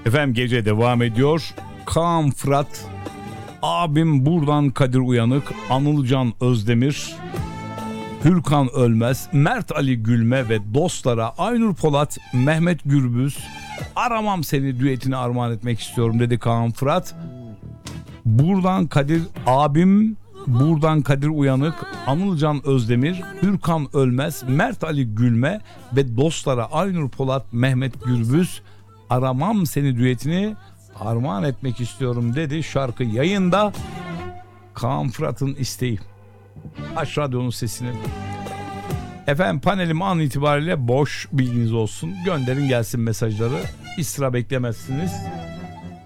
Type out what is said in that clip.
Efendim gece devam ediyor. Kaan Fırat, abim buradan Kadir Uyanık, Anılcan Özdemir, Hürkan Ölmez, Mert Ali Gülme ve dostlara Aynur Polat, Mehmet Gürbüz, Aramam Seni düetini armağan etmek istiyorum dedi Kaan Fırat. Buradan Kadir abim, buradan Kadir Uyanık, Anılcan Özdemir, Hürkan Ölmez, Mert Ali Gülme ve dostlara Aynur Polat, Mehmet Gürbüz, Aramam Seni düetini armağan etmek istiyorum dedi. Şarkı yayında. Kaan Fırat'ın isteği. Aç radyonun sesini. Efendim panelim an itibariyle boş, bilginiz olsun. Gönderin gelsin mesajları. Hiç sıra beklemezsiniz.